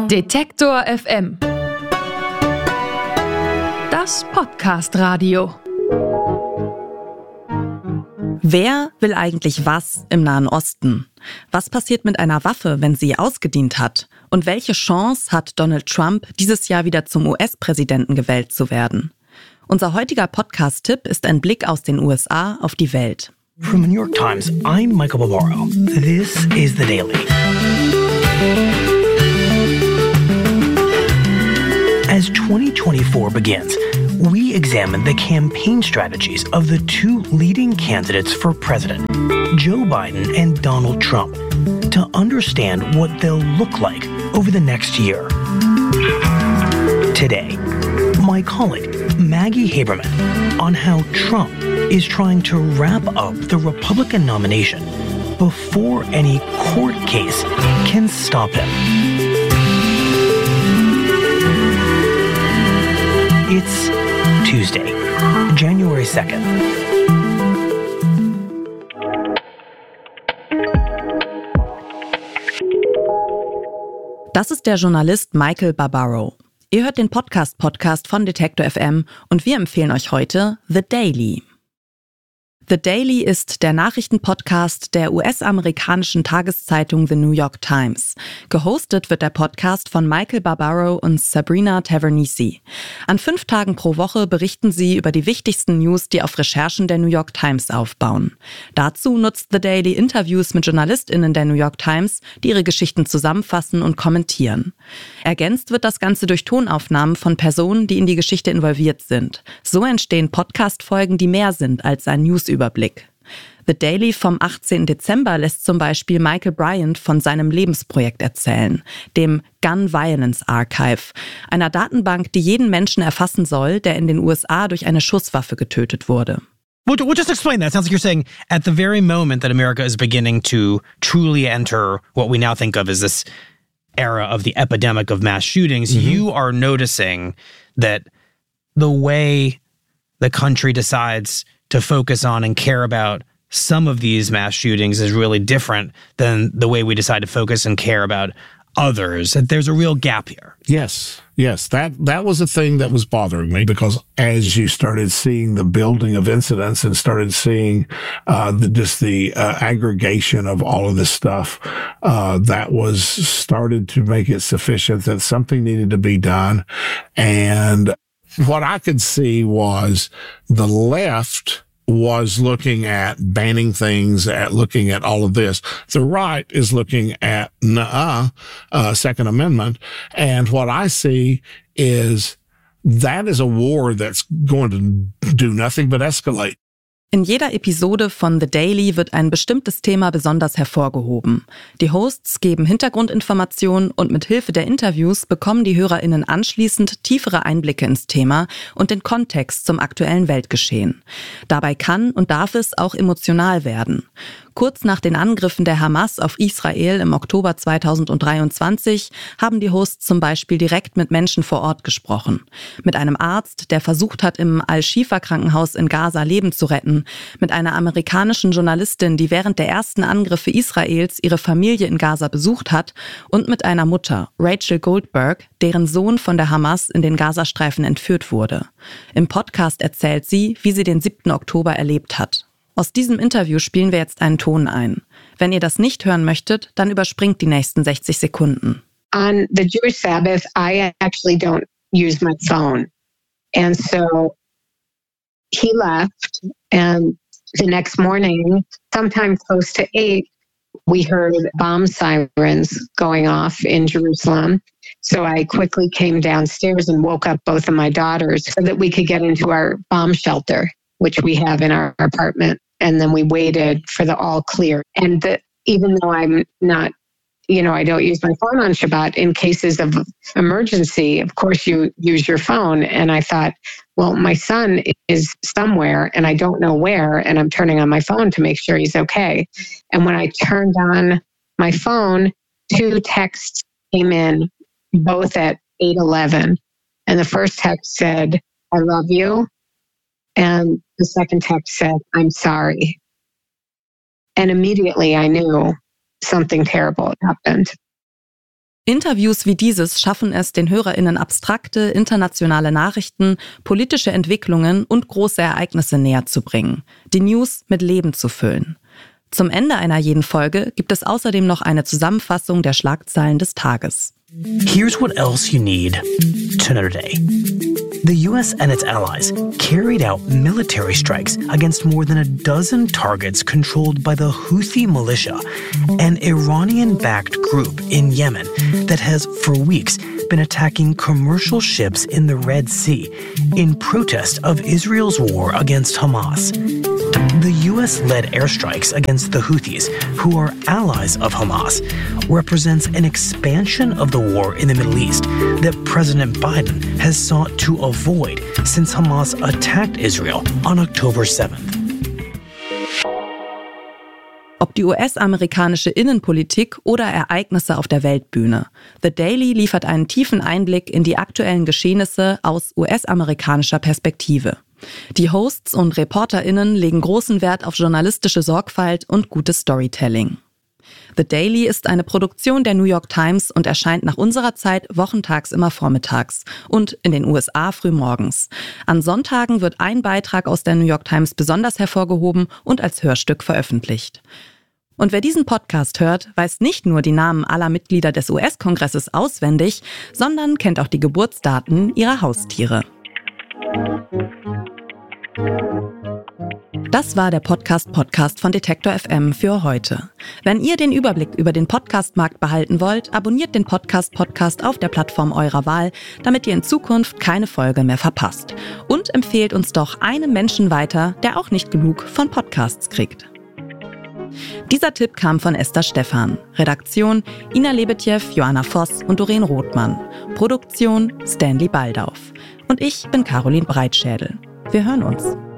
Detektor FM. Das Podcast-Radio. Wer will eigentlich was im Nahen Osten? Was passiert mit einer Waffe, wenn sie ausgedient hat? Und welche Chance hat Donald Trump, dieses Jahr wieder zum US-Präsidenten gewählt zu werden? Unser heutiger Podcast-Tipp ist ein Blick aus den USA auf die Welt. From the New York Times, I'm Michael Barbaro. This is The Daily. As 2024 begins, we examine the campaign strategies of the two leading candidates for president, Joe Biden and Donald Trump, to understand what they'll look like over the next year. Today, my colleague Maggie Haberman on how Trump is trying to wrap up the Republican nomination before any court case can stop him. It's Tuesday, January 2nd. Das ist der Journalist Michael Barbaro. Ihr hört den Podcast von Detektor FM und wir empfehlen euch heute The Daily. The Daily ist der Nachrichtenpodcast der US-amerikanischen Tageszeitung The New York Times. Gehostet wird der Podcast von Michael Barbaro und Sabrina Tavernise. An 5 Tagen pro Woche berichten sie über die wichtigsten News, die auf Recherchen der New York Times aufbauen. Dazu nutzt The Daily Interviews mit JournalistInnen der New York Times, die ihre Geschichten zusammenfassen und kommentieren. Ergänzt wird das Ganze durch Tonaufnahmen von Personen, die in die Geschichte involviert sind. So entstehen Podcast-Folgen, die mehr sind als ein Newsüberblick. The Daily vom 18. Dezember lässt zum Beispiel Michael Bryant von seinem Lebensprojekt erzählen, dem Gun Violence Archive, einer Datenbank, die jeden Menschen erfassen soll, der in den USA durch eine Schusswaffe getötet wurde. Well, just explain that. It sounds like you're saying at the very moment that America is beginning to truly enter what we now think of as this era of the epidemic of mass shootings, you are noticing that the way the country decides to focus on and care about some of these mass shootings is really different than the way we decide to focus and care about others. There's a real gap here. Yes. That was a thing that was bothering me because as you started seeing the building of incidents and started seeing the aggregation of all of this stuff, that was started to make it sufficient that something needed to be done. And what I could see was the left was looking at banning things, at looking at all of this. The right is looking at Second Amendment. And what I see is that is a war that's going to do nothing but escalate. In jeder Episode von The Daily wird ein bestimmtes Thema besonders hervorgehoben. Die Hosts geben Hintergrundinformationen und mit Hilfe der Interviews bekommen die HörerInnen anschließend tiefere Einblicke ins Thema und den Kontext zum aktuellen Weltgeschehen. Dabei kann und darf es auch emotional werden. Kurz nach den Angriffen der Hamas auf Israel im Oktober 2023 haben die Hosts zum Beispiel direkt mit Menschen vor Ort gesprochen. Mit einem Arzt, der versucht hat, im Al-Shifa-Krankenhaus in Gaza Leben zu retten. Mit einer amerikanischen Journalistin, die während der ersten Angriffe Israels ihre Familie in Gaza besucht hat. Und mit einer Mutter, Rachel Goldberg, deren Sohn von der Hamas in den Gazastreifen entführt wurde. Im Podcast erzählt sie, wie sie den 7. Oktober erlebt hat. Aus diesem Interview spielen wir jetzt einen Ton ein. Wenn ihr das nicht hören möchtet, dann überspringt die nächsten 60 Sekunden. On the Jewish Sabbath, I actually don't use my phone. And so he left, and the next morning, sometime close to 8, we heard bomb sirens going off in Jerusalem. So I quickly came downstairs and woke up both of my daughters so that we could get into our bomb shelter, which we have in our apartment. And then we waited for the all clear. And even though I'm not, I don't use my phone on Shabbat, in cases of emergency, of course you use your phone. And I thought, well, my son is somewhere and I don't know where, and I'm turning on my phone to make sure he's okay. And when I turned on my phone, 2 texts came in, both at 8:11. And the first text said, "I love you." And the second text said, "I'm sorry." And immediately I knew something terrible had happened. Interviews wie dieses schaffen es, den HörerInnen abstrakte, internationale Nachrichten, politische Entwicklungen und große Ereignisse näher zu bringen, die News mit Leben zu füllen. Zum Ende einer jeden Folge gibt es außerdem noch eine Zusammenfassung der Schlagzeilen des Tages. Here's what else you need to know today. The U.S. and its allies carried out military strikes against more than a dozen targets controlled by the Houthi militia, an Iranian-backed group in Yemen that has, for weeks, been attacking commercial ships in the Red Sea in protest of Israel's war against Hamas. The U.S.-led airstrikes against the Houthis, who are allies of Hamas, represents an expansion of the war in the Middle East that President Biden has sought to avoid since Hamas attacked Israel on October 7th. Ob die US-amerikanische Innenpolitik oder Ereignisse auf der Weltbühne. The Daily liefert einen tiefen Einblick in die aktuellen Geschehnisse aus US-amerikanischer Perspektive. Die Hosts und ReporterInnen legen großen Wert auf journalistische Sorgfalt und gutes Storytelling. The Daily ist eine Produktion der New York Times und erscheint nach unserer Zeit wochentags immer vormittags und in den USA frühmorgens. An Sonntagen wird ein Beitrag aus der New York Times besonders hervorgehoben und als Hörstück veröffentlicht. Und wer diesen Podcast hört, weiß nicht nur die Namen aller Mitglieder des US-Kongresses auswendig, sondern kennt auch die Geburtsdaten ihrer Haustiere. Das war der Podcast von Detektor FM für heute. Wenn ihr den Überblick über den Podcastmarkt behalten wollt, abonniert den Podcast auf der Plattform eurer Wahl, damit ihr in Zukunft keine Folge mehr verpasst. Und empfehlt uns doch einem Menschen weiter, der auch nicht genug von Podcasts kriegt. Dieser Tipp kam von Esther Stephan. Redaktion Ina Lebetjew, Joanna Voss und Doreen Rothmann. Produktion Stanley Baldauf. Und ich bin Caroline Breitschädel. Wir hören uns.